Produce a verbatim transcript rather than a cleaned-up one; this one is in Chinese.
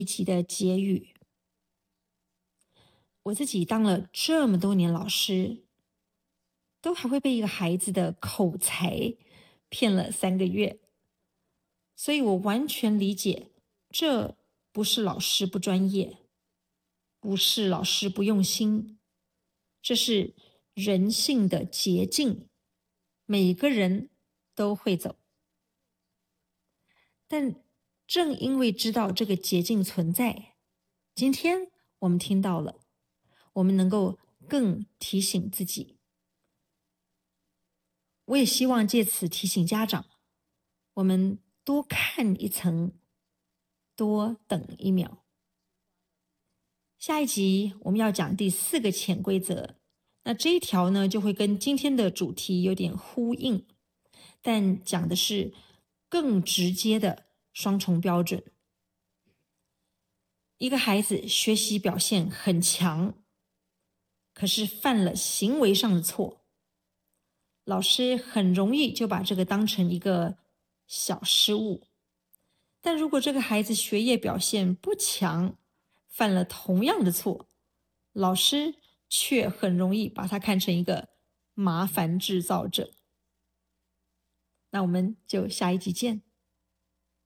一期的结语。我自己当了这么多年老师，都还会被一个孩子的口才骗了三个月，所以我完全理解，这不是老师不专业，不是老师不用心，这是人性的捷径，每个人都会走。但正因为知道这个捷径存在，今天我们听到了，我们能够更提醒自己。我也希望借此提醒家长，我们多看一层，多等一秒。下一集我们要讲第四个潜规则，那这一条呢就会跟今天的主题有点呼应，但讲的是更直接的双重标准。一个孩子学习表现很强，可是犯了行为上的错，老师很容易就把这个当成一个小失误。但如果这个孩子学业表现不强，犯了同样的错，老师却很容易把他看成一个麻烦制造者。那我们就下一集见。